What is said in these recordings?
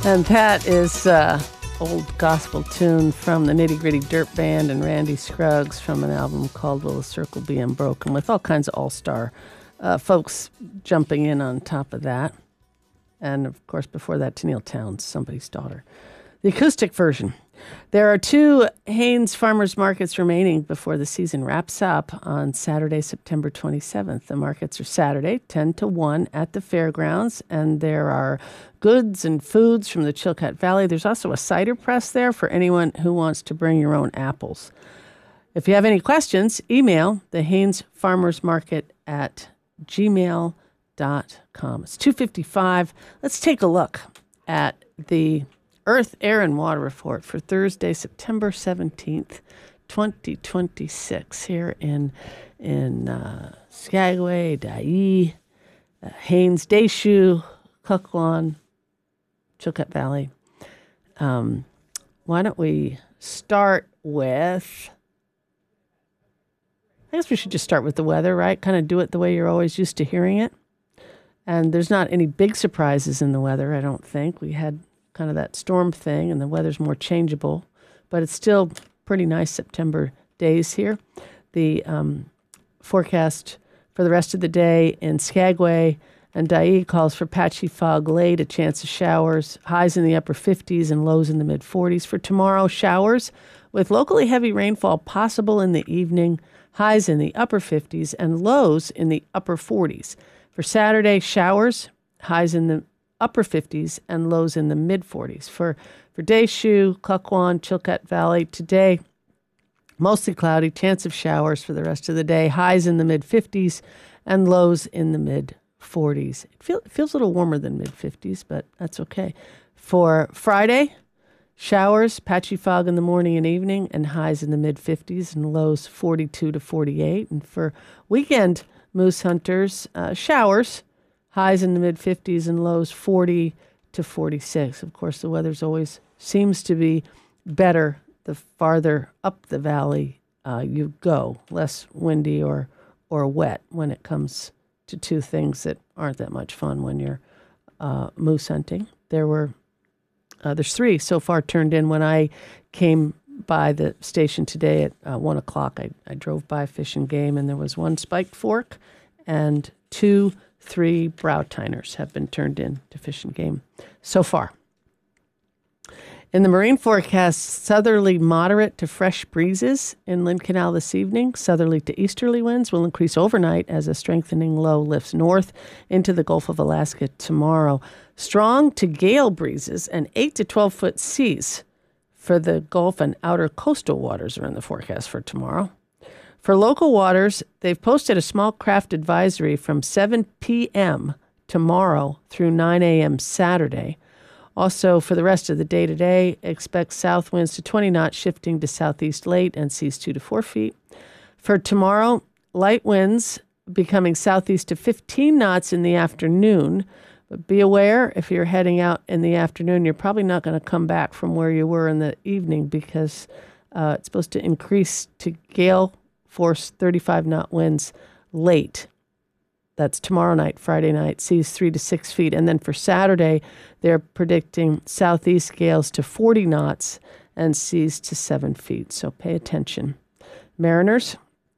And that is old gospel tune from the Nitty Gritty Dirt Band and Randy Scruggs from an album called Will the Circle Be Unbroken, with all kinds of all-star folks jumping in on top of that. And, of course, before that, Tennille Townes, Somebody's Daughter. The acoustic version. There are 2 Hanes Farmers Markets remaining before the season wraps up on Saturday, September 27th. The markets are Saturday, 10 to 1 at the fairgrounds, and there are goods and foods from the Chilkat Valley. There's also a cider press there for anyone who wants to bring your own apples. If you have any questions, email the Hanes Farmers Market at gmail.com. It's 2:55. Let's take a look at the Earth, Air, and Water Report for Thursday, September 17th, 2026, here in Skagway, Dyea, Haines, Deschutes, Cuckwan, Chilkat Valley. Why don't we start with, I guess we should just start with the weather, right? Kind of do it the way you're always used to hearing it. And there's not any big surprises in the weather, I don't think. We had kind of that storm thing, and the weather's more changeable, but it's still pretty nice September days here. The forecast for the rest of the day in Skagway and Dyea calls for patchy fog late, a chance of showers, highs in the upper 50s and lows in the mid 40s. For tomorrow, showers with locally heavy rainfall possible in the evening, highs in the upper 50s and lows in the upper 40s. For Saturday, showers, highs in the upper 50s and lows in the mid 40s. For Deschutes, Cuckwan, Chilkat Valley, today, mostly cloudy, chance of showers for the rest of the day, highs in the mid 50s and lows in the mid 40s. It feels a little warmer than mid 50s, but that's okay. For Friday, showers, patchy fog in the morning and evening, and highs in the mid 50s and lows 42 to 48. And for weekend moose hunters, showers, highs in the mid 50s and lows 40 to 46. Of course, the weather's always seems to be better the farther up the valley you go, less windy or wet when it comes to 2 things that aren't that much fun when you're moose hunting. There's 3 so far turned in. When I came by the station today at 1 o'clock, I drove by Fish and Game, and there was 1 spiked fork and 3 brow tiners have been turned in to Fish and Game so far. In the marine forecast, southerly moderate to fresh breezes inland canal this evening. Southerly to easterly winds will increase overnight as a strengthening low lifts north into the Gulf of Alaska tomorrow. Strong to gale breezes and 8 to 12-foot seas for the Gulf and outer coastal waters are in the forecast for tomorrow. For local waters, they've posted a small craft advisory from 7 p.m. tomorrow through 9 a.m. Saturday. Also, for the rest of the day today, expect south winds to 20 knots shifting to southeast late and seas 2 to 4 feet. For tomorrow, light winds becoming southeast to 15 knots in the afternoon. But be aware, if you're heading out in the afternoon, you're probably not going to come back from where you were in the evening because it's supposed to increase to gale force 35-knot winds late. That's tomorrow night, Friday night, seas 3 to 6 feet. And then for Saturday, they're predicting southeast gales to 40 knots and seas to 7 feet. So pay attention. Mariners,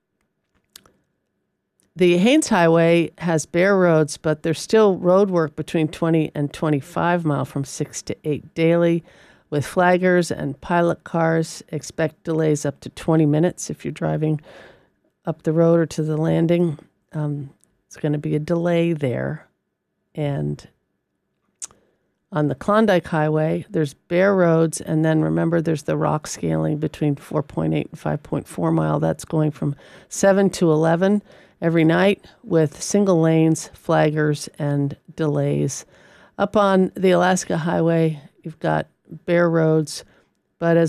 the Haines Highway has bare roads, but there's still road work between 20 and 25 mile from 6 to 8 daily. With flaggers and pilot cars, expect delays up to 20 minutes if you're driving up the road or to the landing. It's going to be a delay there. And on the Klondike Highway, there's bare roads. And then remember, there's the rock scaling between 4.8 and 5.4 mile. That's going from 7 to 11 every night with single lanes, flaggers, and delays. Up on the Alaska Highway, you've got bare roads. But as